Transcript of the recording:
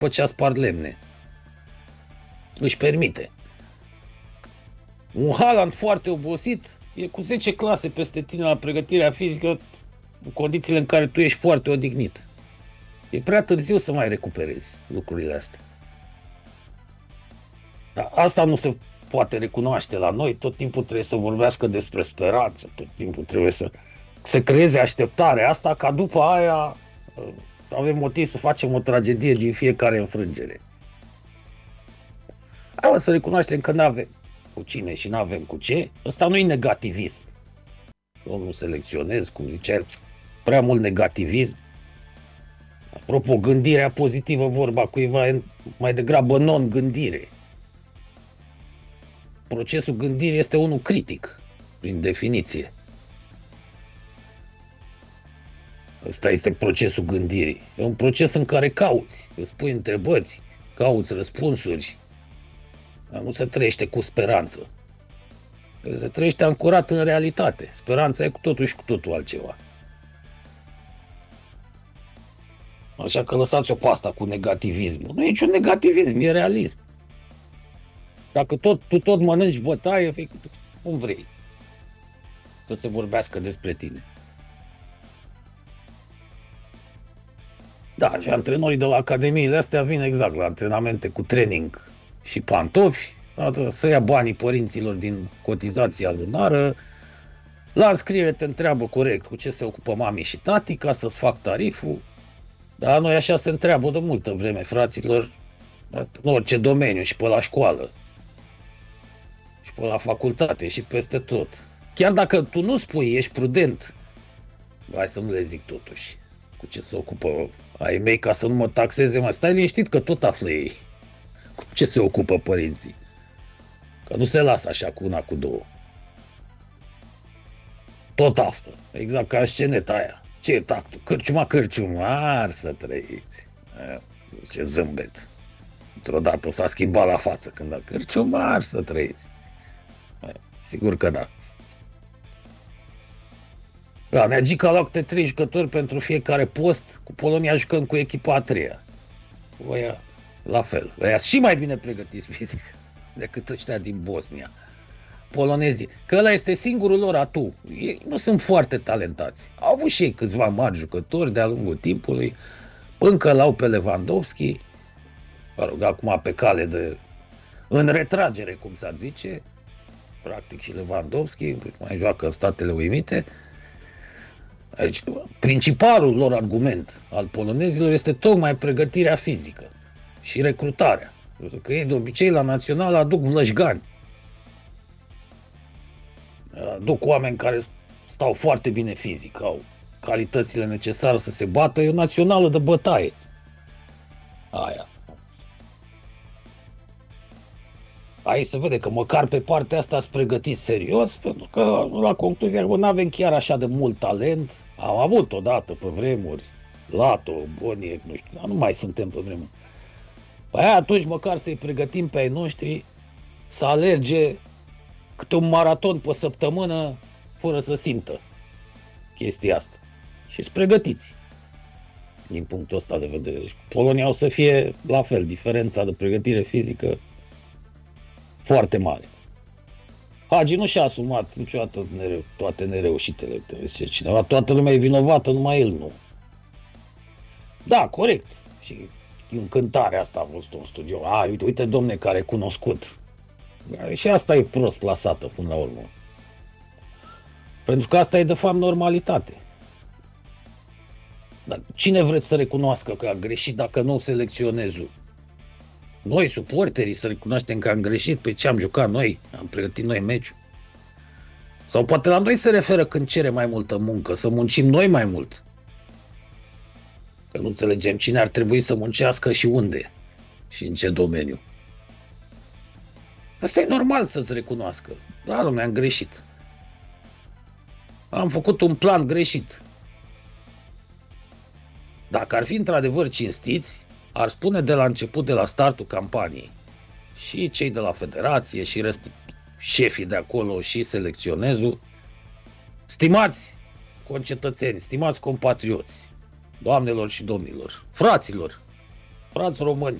după ce a spart lemne. Își permite. Un Haaland foarte obosit e cu 10 clase peste tine la pregătirea fizică în condițiile în care tu ești foarte odihnit. E prea târziu să mai recuperezi lucrurile astea. Dar asta nu se poate recunoaște la noi, tot timpul trebuie să vorbească despre speranță, tot timpul trebuie să se creeze așteptare asta ca după aia să avem motiv să facem o tragedie din fiecare înfrângere. Hai să recunoaștem că n-avem cu cine și n-avem cu ce. Ăsta nu e negativism. Eu nu selecționez, cum ziceai, prea mult negativism. Apropo, gândirea pozitivă, vorba cuiva, e mai degrabă non-gândire. Procesul gândirii este unul critic, prin definiție. Ăsta este procesul gândirii. E un proces în care cauți, îți pui întrebări, cauți răspunsuri. Dar nu se trăiește cu speranță. Se trăiește ancorat în realitate. Speranța e cu totul și cu totul altceva. Așa că lăsați-o pe asta cu negativismul. Nu e niciun negativism, e realism. Dacă tu tot mănânci bătaie, fii cum vrei să se vorbească despre tine. Da, și antrenorii de la academiile astea vin exact la antrenamente cu training și pantofi, să ia banii părinților din cotizația lunară, la înscriere te întreabă corect cu ce se ocupă mami și tati ca să-ți fac tariful. Dar noi așa se întreabă de multă vreme, fraților, în orice domeniu și pe la școală. Și pe la facultate și peste tot. Chiar dacă tu nu spui, ești prudent, hai să nu le zic totuși cu ce se ocupă ai mei ca să nu mă taxeze, mai stai liniștit că tot află ei cu ce se ocupă părinții. Că nu se lasă așa cu una, cu două. Tot află. Exact ca în sceneta aia. Ce e tactul? Cârciumar să trăiți. Ce zâmbet. Într-o dată s-a schimbat la față când a cârciumar să trăiți. Sigur că da. Da, Neagica a luat câte 3 jucători pentru fiecare post. Cu Polonia jucăm cu echipa a treia. Oia, la fel. Oia și mai bine pregătiți fizic decât ăștia din Bosnia. Polonezii. Că ăla este singurul lor atu. Ei nu sunt foarte talentați. Au avut și ei câțiva mari jucători de-a lungul timpului. Încă l-au pe Lewandowski. Mă rog, acum pe cale de... în retragere, cum s-ar zice. Practic și Lewandowski mai joacă în Statele Unite. Deci, principalul lor argument al polonezilor este tocmai pregătirea fizică și recrutarea. Pentru că ei de obicei la național aduc vlășgani. Aduc oameni care stau foarte bine fizic, au calitățile necesare să se bată. E o națională de bătaie. Aia. Aici se vede că măcar pe partea asta ați pregătit serios, pentru că la concluzia că nu avem chiar așa de mult talent. Am avut odată pe vremuri Lato, Boniek, nu știu, dar nu mai suntem pe vremuri. Păi atunci măcar să-i pregătim pe ai noștri să alerge câte un maraton pe săptămână fără să simtă chestia asta. Și să pregătiți din punctul ăsta de vedere. Și cu Polonia o să fie la fel, diferența de pregătire fizică foarte mare. Hagi nu și-a asumat niciodată toate nereușitele. Cineva, toată lumea e vinovată, numai el nu. Da, corect. Și încântarea asta a fost un studiu. Uite, domne, care e cunoscut. Și asta e prost plasată până la urmă. Pentru că asta e de fapt normalitate. Dar cine vreți să recunoască că a greșit dacă nu selecționezi? Noi, suporterii, să recunoaștem că am greșit pe ce am jucat noi, am pregătit noi meciul. Sau poate la noi se referă când cere mai multă muncă, să muncim noi mai mult. Că nu înțelegem cine ar trebui să muncească și unde și în ce domeniu. Asta e normal să-ți recunoască. Da, dom'le, am greșit. Am făcut un plan greșit. Dacă ar fi într-adevăr cinstiți, ar spune de la început, de la startul campaniei, și cei de la federație, și șefii de acolo, și selecționezul, stimați concetățeni, stimați compatrioți, doamnelor și domnilor, fraților, frați români.